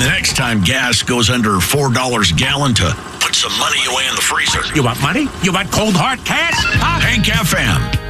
the next time gas goes under $4 a gallon to put some money away in the freezer. You want money? You want cold hard cash? Huh? Hank FM.